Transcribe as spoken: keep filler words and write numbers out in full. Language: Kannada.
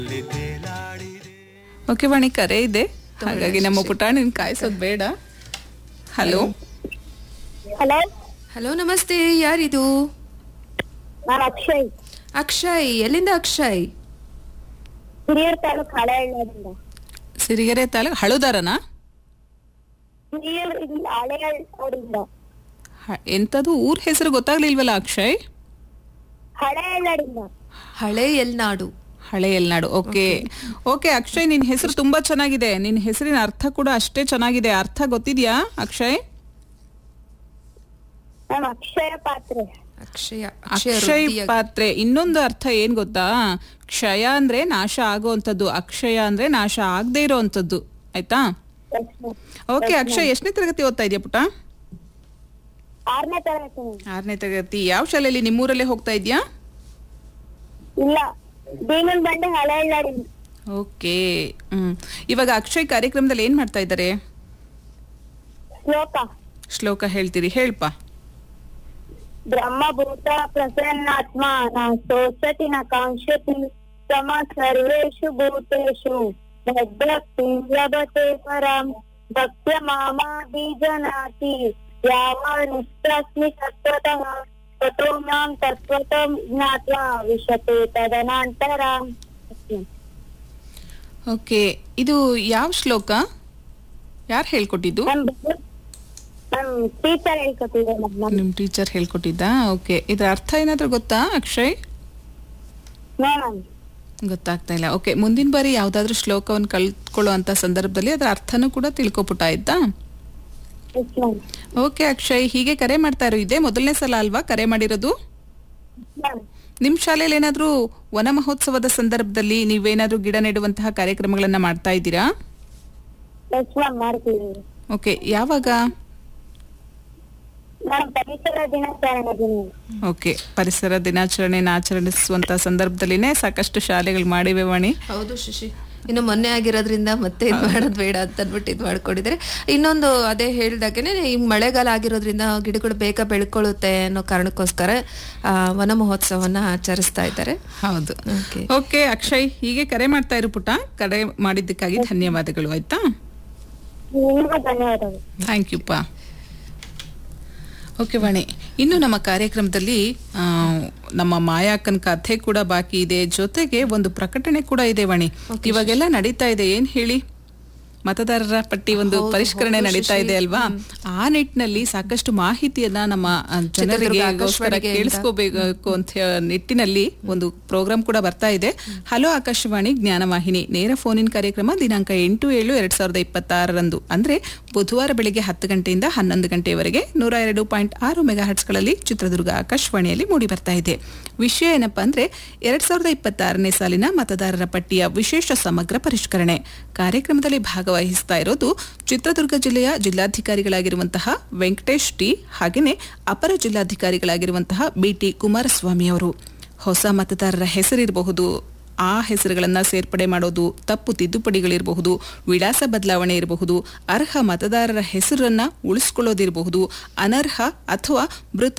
ಓಕೆ ವಾಣಿ, ಕರೆ ಇದೆ, ಹಾಗಾಗಿ ನಮ್ಮ ಪುಟಾಣಿನ ಕಾಯಿಸೋದು ಬೇಡ. ಹಲೋ ಹಲೋ ಹಲೋ, ನಮಸ್ತೆ. ಯಾರಿದು? ನಾನು ಅಕ್ಷಯ್, ಅಕ್ಷಯ್. ಎಲ್ಲಿಂದ ಅಕ್ಷಯ್? ಹಿರಿಯೂರು ತಾಲೂಕು ಹಳೆಹಳ್ಳಿಯಿಂದ. ಸಿರಿಗೆರೆ ತಾಲೂಕು ಹಳುದಾರನಾ? ಹಿರಿಯೂರು ಇಲ್ಲಿ ಹಳೆಹಳ್ಳಿಯಿಂದ. ಹ- ಎಂತದು ಊರ್ ಹೆಸರು ಗೊತ್ತಾಗ್ಲಿಲ್ವಲ್ಲ ಅಕ್ಷಯ್? ಹಳೆಹಳ್ಳಿಯಿಂದ. ಹಳೆ ಎಲ್ನಾಡು. ಹಳೆ ಎಲ್ನಾಡು. ಓಕೆ ಓಕೆ ಅಕ್ಷಯ್, ನಿನ್ ಹೆಸರು ತುಂಬಾ ಚೆನ್ನಾಗಿದೆ. ನಿನ್ ಹೆಸರಿನ ಅರ್ಥ ಕೂಡ ಅಷ್ಟೇ ಚೆನ್ನಾಗಿದೆ. ಅರ್ಥ ಗೊತ್ತಿದ್ಯಾ ಅಕ್ಷಯ್? ನಾನು ಅಕ್ಷಯ ಪಾತ್ರೆ. ಅಕ್ಷಯ ಅಕ್ಷಯ್ ಪಾತ್ರೆ. ಇನ್ನೊಂದು ಅರ್ಥ ಏನ್ ಗೊತ್ತಾ? ಕ್ಷಯ ಅಂದ್ರೆ ನಾಶ ಆಗೋವಂಥದ್ದು, ಅಕ್ಷಯ ಅಂದ್ರೆ ನಾಶ ಆಗದೆ ಇರೋವಂಥದ್ದು. ಆಯ್ತಾ? ಓಕೆ ಅಕ್ಷಯ್, ಎಷ್ಟನೇ ತರಗತಿ ಓದ್ತಾ ಇದೆಯಾ ಪುಟ? ಆರನೇ ತರಗತಿ. ಆರನೇ ತರಗತಿ. ಯಾವ ಶಾಲೆಯಲ್ಲಿ? ನಿಮ್ಮೂರಲ್ಲೇ ಹೋಗ್ತಾ ಇದ್ಯಾ? ಇಲ್ಲ, ಭೀಮನ್ ಬಂಡೆ ಹಳೆಹಳ್ಳಿಯಿಂದ. ಓಕೆ. ಹ್ಮ್ ಇವಾಗ ಅಕ್ಷಯ್ ಕಾರ್ಯಕ್ರಮದಲ್ಲಿ ಏನ್ ಮಾಡ್ತಾ ಇದ್ದಾರೆ? ಶ್ಲೋಕ. ಶ್ಲೋಕ ಹೇಳ್ತೀರಿ, ಹೇಳ್ಪಾ. ಬ್ರಹ್ಮಭೂತ ಪ್ರಸನ್ನಾತ್ಮ ನ ಸೋಚತಿ ನ ಕಾಂಕ್ಷತಿ ಸಮ ಸರ್ವೇಷು ಭೂತೇಷು ಭಕ್ತಿ ಲಭತೆ ಪರಂ ಭಕ್ತ್ಯ ಮಾಮಾ ಬೀಜನಾತಿ ಯಾವ ನಿಷ್ಠಾಸ್ಮಿ ತತ್ವತಃ ತಥೋ ಮಾಂ ತತ್ವತಂ ಜ್ಞಾತ್ವಾ ವಿಶತೆ ತದನಂತರಂ. ಓಕೆ, ಇದು ಯಾವ ಶ್ಲೋಕ? ಯಾರು ಹೇಳ್ಕೊಟ್ಟಿದ್ದು? ನಮ್ ನಮ್ ಟೀಚರ್ ಹೇಳ್ಕೊಟ್ಟಿದ್ದಾರೆ ನಮ್ಮ. ನಿಮ್ ಟೀಚರ್ ಹೇಳ್ಕೊಟ್ಟಿದ್ದಾ? ಓಕೆ, ಇದ್ರ ಅರ್ಥ ಏನಾದ್ರೂ ಗೊತ್ತಾ ಅಕ್ಷಯ್? ಮೇಡಮ್ ಗೊತ್ತಾಗ್ತಾ ಇಲ್ಲ. ಓಕೆ, ಮುಂದಿನ ಬಾರಿ ಯಾವ್ದಾದ್ರು ಶ್ಲೋಕವನ್ನು ಕಲ್ತ್ಕೊಳ್ಳೋ ಅಂತ ಸಂದರ್ಭದಲ್ಲಿ ಅದರ ಅರ್ಥನೂ ಕೂಡ ತಿಳ್ಕೊಪುಟ, ಆಯ್ತಾ? Yes ma'am. ಓಕೆ ಅಕ್ಷಯ್, ಹೀಗೆ ಕರೆ ಮಾಡ್ತಾ ಇರೋ, ಇದೇ ಮೊದಲನೇ ಸಲ ಅಲ್ವಾ ಕರೆ ಮಾಡಿರೋದು? ಮ್ಯಾಮ್ ನಿಮ್ ಶಾಲೆಯಲ್ಲಿ ಏನಾದ್ರೂ ವನ ಮಹೋತ್ಸವದ ಸಂದರ್ಭದಲ್ಲಿ ನೀವೇನಾದ್ರೂ ಗಿಡ ನೆಡುವಂತಹ ಕಾರ್ಯಕ್ರಮಗಳನ್ನ ಮಾಡ್ತಾ ಇದ್ದೀರಾ? ಎಸ್ ಮ್ಯಾಮ್ ಮಾಡ್ತೀವಿ. ಓಕೆ, ಯಾವಾಗ? ನಾನು ಪರಿಸರ ದಿನಾಚರಣೆ ದಿನ. ಓಕೆ, ಪರಿಸರ ದಿನಾಚರಣೆನ ಆಚರಿಸುವಂತ ಸಂದರ್ಭದಲ್ಲಿನೇ ಸಾಕಷ್ಟು ಶಾಲೆಗಳು ಮಾಡಿವೆ ವಾಣಿ. ಹೌದು ಶಶಿ, ಇನ್ನು ಮೊನ್ನೆ ಆಗಿರೋದ್ರಿಂದ ಮತ್ತೆ ಇದು ಮಾಡೋದು ಬೇಡ ಅಂತ ಅಂದ್ಬಿಟ್ಟು ಇದು ಮಾಡ್ಕೊಂಡಿದ್ದಾರೆ. ಇನ್ನೊಂದು ಅದೇ ಹೇಳ್ದಾಗೇನೆ, ಈ ಮಳೆಗಾಲ ಆಗಿರೋದ್ರಿಂದ ಗಿಡಗಳು ಬೇಗ ಬೆಳ್ಕೊಳ್ಳುತ್ತೆ ಅನ್ನೋ ಕಾರಣಕ್ಕೋಸ್ಕರ ಆ, ವನ ಮಹೋತ್ಸವವನ್ನ ಆಚರಿಸ್ತಾ ಇದ್ದಾರೆ. ಹೌದು. Okay. ಓಕೆ ಅಕ್ಷಯ್, ಹೀಗೆ ಕರೆ ಮಾಡ್ತಾ ಇರು ಪುಟ. ಕರೆ ಮಾಡಿದ್ದಕ್ಕಾಗಿ ಧನ್ಯವಾದಗಳು, ಆಯ್ತಾ? ನಿಮಗೂ ಧನ್ಯವಾದಗಳು. ಥ್ಯಾಂಕ್ ಯು ಪಾ. ಓಕೆ ವಾಣಿ, ಇನ್ನು ನಮ್ಮ ಕಾರ್ಯಕ್ರಮದಲ್ಲಿ ಆ, ನಮ್ಮ ಮಾಯಾಕನ್ ಕಥೆ ಕೂಡ ಬಾಕಿ ಇದೆ, ಜೊತೆಗೆ ಒಂದು ಪ್ರಕಟಣೆ ಕೂಡ ಇದೆ ವಾಣಿ. ಇವಾಗೆಲ್ಲ ನಡೀತಾ ಇದೆ, ಏನ್ ಹೇಳಿ, ಮತದಾರರ ಪಟ್ಟಿ ಒಂದು ಪರಿಷ್ಕರಣೆ ನಡೀತಾ ಇದೆ ಅಲ್ವಾ? ಆ ನಿಟ್ಟಿನಲ್ಲಿ ಸಾಕಷ್ಟು ಮಾಹಿತಿಯನ್ನ ನಮ್ಮ ಜನರಿಗೆ ಕೇಳಿಸ್ಕೋಬೇಕು ಅಂತ ನಿಟ್ಟಿನಲ್ಲಿ ಒಂದು ಪ್ರೋಗ್ರಾಮ್ ಕೂಡ ಬರ್ತಾ ಇದೆ. ಹಲೋ ಆಕಾಶವಾಣಿ ಜ್ಞಾನವಾಹಿನಿ ನೇರ ಫೋನ್ ಇನ್ ಕಾರ್ಯಕ್ರಮ ದಿನಾಂಕ ಎಂಟು ಏಳು ಎರಡ್ ಸಾವಿರದ ಇಪ್ಪತ್ತಾರರಂದು ಅಂದ್ರೆ ಬುಧವಾರ ಬೆಳಿಗ್ಗೆ ಹತ್ತು ಗಂಟೆಯಿಂದ ಹನ್ನೊಂದು ಗಂಟೆಯವರೆಗೆ ನೂರ ಎರಡು ಪಾಯಿಂಟ್ ಆರು ಮೆಗಾ ಹರ್ಟ್ಸ್ಗಳಲ್ಲಿ ಚಿತ್ರದುರ್ಗ ಆಕಾಶವಾಣಿಯಲ್ಲಿ ಮೂಡಿ ಬರ್ತಾ ಇದೆ. ವಿಷಯ ಏನಪ್ಪಾ ಅಂದ್ರೆ ಎರಡ್ ಸಾವಿರದ ಇಪ್ಪತ್ತಾರನೇ ಸಾಲಿನ ಮತದಾರರ ಪಟ್ಟಿಯ ವಿಶೇಷ ಸಮಗ್ರ ಪರಿಷ್ಕರಣೆ ಕಾರ್ಯಕ್ರಮದಲ್ಲಿ ಭಾಗವಹಿಸ್ತಾ ಇರೋದು ಚಿತ್ರದುರ್ಗ ಜಿಲ್ಲೆಯ ಜಿಲ್ಲಾಧಿಕಾರಿಗಳಾಗಿರುವಂತಹ ವೆಂಕಟೇಶ್ ಟಿ, ಹಾಗೆಯೇ ಅಪರ ಜಿಲ್ಲಾಧಿಕಾರಿಗಳಾಗಿರುವಂತಹ ಬಿಟಿ ಕುಮಾರಸ್ವಾಮಿ ಅವರು. ಹೊಸ ಮತದಾರರ ಹೆಸರಿರಬಹುದು, ಆ ಹೆಸರುಗಳನ್ನ ಸೇರ್ಪಡೆ ಮಾಡೋದು, ತಪ್ಪು ತಿದ್ದುಪಡಿಗಳಿರಬಹುದು, ವಿಳಾಸ ಬದಲಾವಣೆ ಇರಬಹುದು, ಅರ್ಹ ಮತದಾರರ ಹೆಸರನ್ನ ಉಳಿಸ್ಕೊಳ್ಳೋದಿರಬಹುದು, ಅನರ್ಹ ಅಥವಾ ಮೃತ